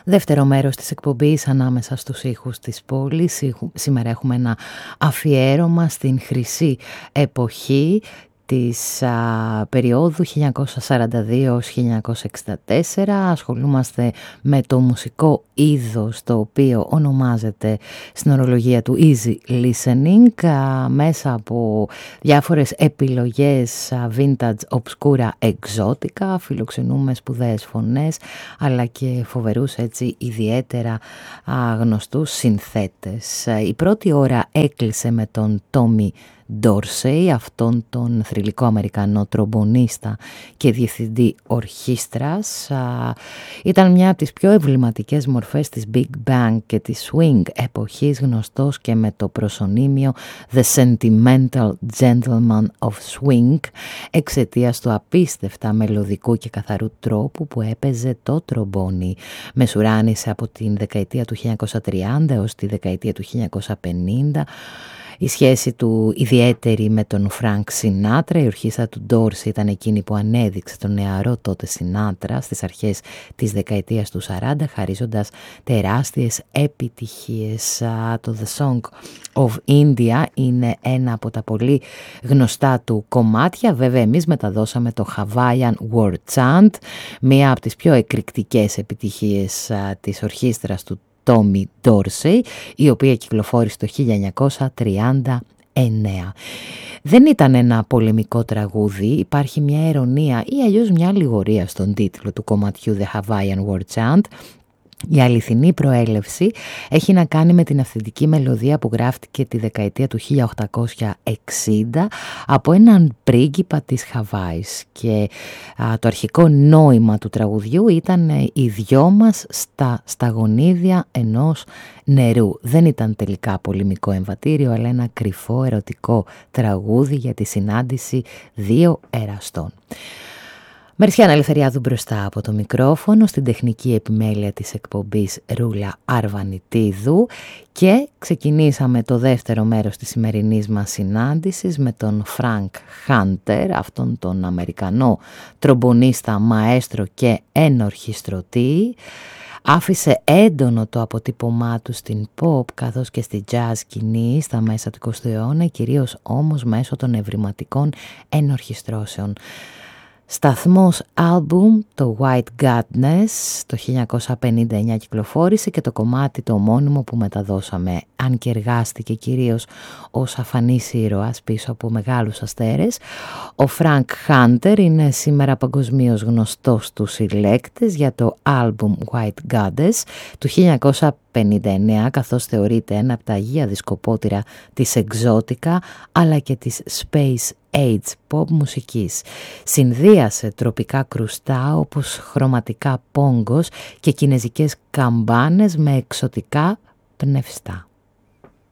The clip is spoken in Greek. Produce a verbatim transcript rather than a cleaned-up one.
Δεύτερο μέρος της εκπομπής ανάμεσα στους ήχους της πόλης. Σήμερα έχουμε ένα αφιέρωμα στην χρυσή εποχή της α, περίοδου χίλια εννιακόσια σαράντα δύο έως χίλια εννιακόσια εξήντα τέσσερα. Ασχολούμαστε με το μουσικό είδος το οποίο ονομάζεται στην ορολογία του easy listening, α, μέσα από διάφορες επιλογές α, vintage, obscura, exotica. Φιλοξενούμε σπουδαίες φωνές αλλά και φοβερούς, έτσι, ιδιαίτερα α, γνωστούς συνθέτες. Η πρώτη ώρα έκλεισε με τον Tommy Dorsey, αυτόν τον θρυλικό Αμερικανό τρομπονίστα και διευθυντή ορχήστρας. Ήταν μια από τις πιο εμβληματικές μορφές της Big Bang και της Swing εποχής, γνωστός και με το προσωνύμιο The Sentimental Gentleman of Swing, εξαιτίας του απίστευτα μελωδικού και καθαρού τρόπου που έπαιζε το τρομπόνι. Μεσουράνησε από την δεκαετία του χίλια εννιακόσια τριάντα έως τη δεκαετία του χίλια εννιακόσια πενήντα. Η σχέση του ιδιαίτερη με τον Φρανκ Σινάτρα. Η ορχήστρα του Ντόρση ήταν εκείνη που ανέδειξε τον νεαρό τότε Σινάτρα στις αρχές της δεκαετίας του σαράντα, χαρίζοντας τεράστιες επιτυχίες. Το The Song of India είναι ένα από τα πολύ γνωστά του κομμάτια. Βέβαια εμείς μεταδώσαμε το Hawaiian War Chant, μία από τις πιο εκρηκτικές επιτυχίες της ορχήστρας του Tommy Dorsey, η οποία κυκλοφόρησε το χίλια εννιακόσια τριάντα εννέα. Δεν ήταν ένα πολεμικό τραγούδι, υπάρχει μια αιρωνία ή αλλιώς μια αλληγορία στον τίτλο του κομματιού The Hawaiian War Chant. Η αληθινή προέλευση έχει να κάνει με την αυθεντική μελωδία που γράφτηκε τη δεκαετία του χίλια οκτακόσια εξήντα από έναν πρίγκιπα της Χαβάης, και α, το αρχικό νόημα του τραγουδιού ήταν ε, οι δυο μας στα σταγονίδια ενός νερού. Δεν ήταν τελικά πολεμικό εμβατήριο, αλλά ένα κρυφό ερωτικό τραγούδι για τη συνάντηση δύο εραστών. Μερσιάνα Ελευθεριάδου μπροστά από το μικρόφωνο, στην τεχνική επιμέλεια της εκπομπής Ρούλα Αρβανιτίδου, και ξεκινήσαμε το δεύτερο μέρος της σημερινής μας συνάντησης με τον Φρανκ Χάντερ, αυτόν τον Αμερικανό τρομπονίστα, μαέστρο και ενορχιστρωτή. Άφησε έντονο το αποτύπωμά του στην pop καθώς και στη jazz σκηνή στα μέσα του εικοστού αιώνα, κυρίως όμως μέσω των ευρηματικών ενορχιστρώσεων. Σταθμός άλμπουμ, το White Godness, το χίλια εννιακόσια πενήντα εννέα κυκλοφόρησε, και το κομμάτι το ομώνυμο που μεταδώσαμε, αν και εργάστηκε κυρίως ως αφανής ήρωας πίσω από μεγάλους αστέρες. Ο Frank Hunter είναι σήμερα παγκοσμίως γνωστός στους συλλέκτες για το άλμπουμ White Goddess του χίλια εννιακόσια πενήντα εννέα, καθώς θεωρείται ένα από τα αγία δισκοπότηρα της εξώτικα αλλά και της space age pop μουσικής. Συνδύασε τροπικά κρουστά όπως χρωματικά πόγκος και κινεζικές καμπάνες με εξωτικά πνευστά.